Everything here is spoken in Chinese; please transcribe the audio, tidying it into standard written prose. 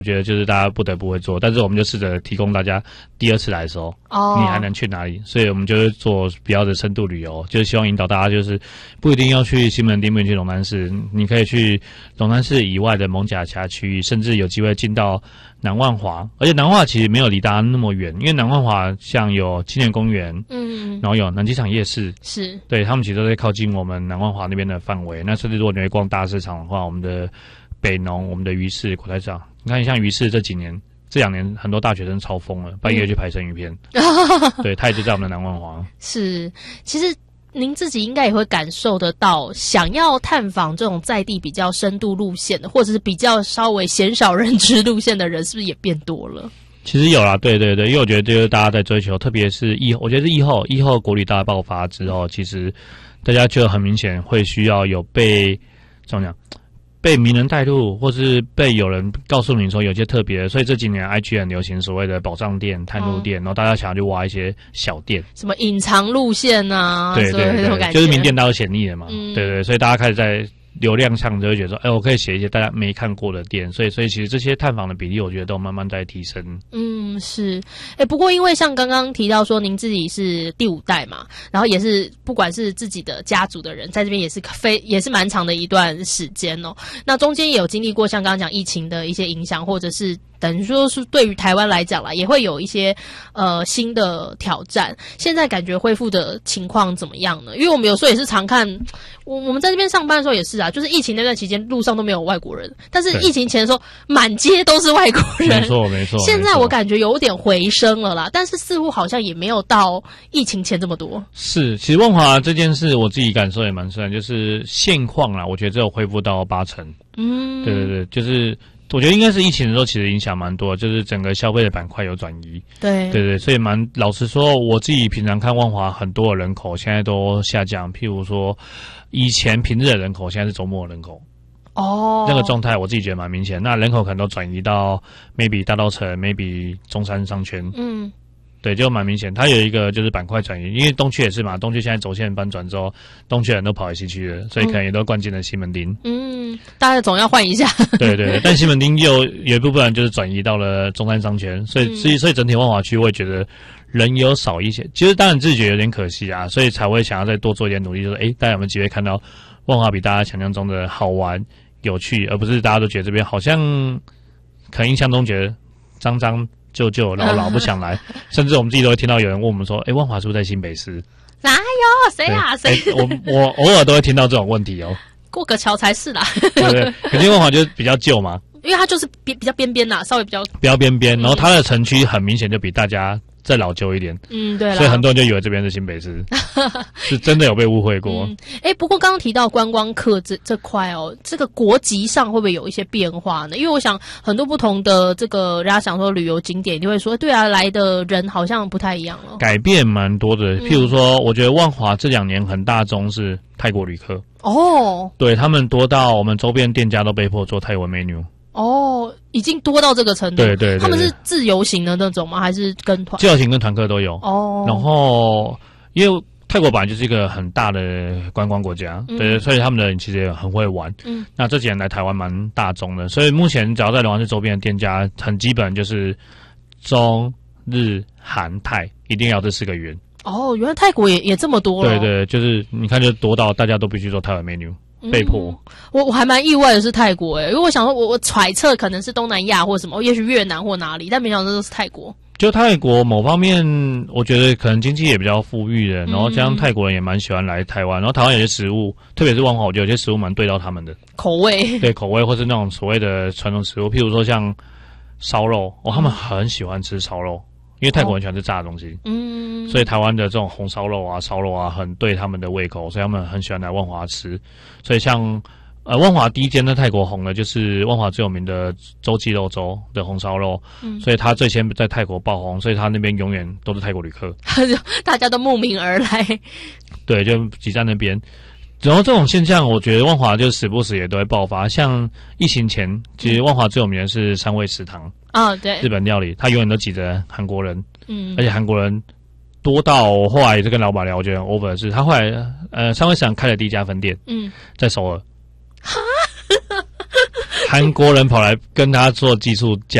我觉得就是大家不得不会做，但是我们就试着提供大家第二次来的时候，你还能去哪里？所以我们就是做比较的深度旅游，就是希望引导大家，就是不一定要去西门町，不一定去龙南市，你可以去龙南市以外的艋舺辖区，甚至有机会进到南万华，而且南万华其实没有离大家那么远，因为南万华像有青年公园，然后有南机场夜市，是对他们其实都在靠近我们南万华那边的范围。那甚至如果你会逛大市场的话，我们的北农、我们的鱼市、口袋市场，你看像鱼市这2年很多大学生超疯了，半夜去拍生鱼片，对，他也就在我们的南万华。是， 其实您自己应该也会感受得到，想要探访这种在地比较深度路线的，或者是比较稍微鲜少人知路线的人，是不是也变多了？ 其实有啦，对对对，因为我觉得就是大家在追求，特别是我觉得是疫后国旅大爆发之后，其实大家就很明显会需要有怎么讲？被名人带路，或是被有人告诉你说有些特别的，所以这几年 IG 很流行所谓的宝藏店、探路店，然后大家想要去挖一些小店， 什么隐藏路线啊， 对对对，就是名店大有显力的嘛，对对，所以大家开始在流量上就会觉得说，我可以写一些大家没看过的店，所以其实这些探访的比例，我觉得都慢慢在提升。 是，不过因为像刚刚提到说，您自己是第5代嘛，然后也是不管是自己的家族的人，在这边也是蛮长的一段时间哦。那中间也有经历过像刚刚讲疫情的一些影响，或者是等于说是对于台湾来讲啦，也会有一些新的挑战。现在感觉恢复的情况怎么样呢？因为我们有时候也是常看，我们在这边上班的时候也是啊，就是疫情那段期间路上都没有外国人，但是疫情前的时候满街都是外国人， 没错没错。 现在我感觉有点回升了啦，但是似乎好像也没有到疫情前这么多。 是，其实万华这件事我自己感受也蛮深，就是现况啦，我觉得只有恢复到80%。对对对，就是我觉得应该是疫情的时候，其实影响蛮多，就是整个消费的板块有转移。对对对，所以老实说，我自己平常看万华很多的人口现在都下降，譬如说以前平日的人口，现在是周末的人口。那个状态我自己觉得蛮明显。那人口可能都转移到 maybe 大稻埕 ，maybe 中山商圈。对，就蛮明显。它有一个就是板块转移，因为东区也是嘛，东区现在轴线翻转之后，东区人都跑回西区了，所以可能也都灌进了西门町。 大家总要换一下。 对对，但西门町又有一部分人就是转移到了中山商圈，所以整体万华区我也觉得人有少一些。其实当然自己觉得有点可惜啊，所以才会想要再多做一点努力，就是大家有没有机会看到万华比大家想象中的好玩有趣，而不是大家都觉得这边好像可能印象中觉得脏脏旧老不想来，甚至我们自己都会听到有人问我们说，万华是不是在新北市？ 哪有谁啊谁？ 我偶尔都会听到这种问题哦。 过个桥才是啦。 对对，可是万华就是比较旧嘛， 因为它就是比较边边啦，稍微比较边边，然后它的城区很明显就比大家再老旧一点。对啦，所以很多人就以为这边是新北市，是真的有被误会过。 不过刚刚提到观光客这块哦，这个国籍上会不会有一些变化呢？因为我想很多不同的这个人家想说旅游景点，你会说对啊，来的人好像不太一样了， 改变蛮多的。譬如说，我觉得万华这2年很大宗是泰国旅客。对，他们多到我们周边店家都被迫做泰文 menu。 已经多到这个程度。 对， 他们是自由行的那种吗？还是跟团？ 自由行跟团客都有。然后因为泰国本来就是一个很大的观光国家，对，所以他们的人其实也很会玩。那这几年来台湾蛮大众的，所以目前只要在龙安市周边的店家，很基本就是中日韩泰一定要这4个语言。 原来泰国也这么多了。 对，就是你看，就多到大家都必须做泰文 menu。被迫， 我还蛮意外的是泰国因为我想说我揣测可能是东南亚或什么，也许越南或哪里，但没想到都是泰国。 就泰国某方面，我觉得可能经济也比较富裕的，然后加上泰国人也蛮喜欢来台湾，然后台湾有些食物，特别是万华，我觉得有些食物蛮对到他们的口味， 对口味，或是那种所谓的传统食物，譬如说像烧肉，他们很喜欢吃烧肉。因为泰国人喜欢吃炸的东西，所以台湾的这种红烧肉啊、烧肉啊，很对他们的胃口，所以他们很喜欢来万华吃。所以像万华第一间在泰国红的，就是万华最有名的周记肉粥的红烧肉，所以他最先在泰国爆红，所以他那边永远都是泰国旅客， 大家都慕名而来。 对，就挤在那边。然后这种现象，我觉得万华就时不时也都会爆发。像疫情前，其实万华最有名的是三味食堂对， 日本料理，它永远都挤着韩国人，而且韩国人多到我后来也是跟老板聊，我觉得很 over 的是，他后来三味食堂开了第1家分店，在首尔。 韩国人跑来跟他做技术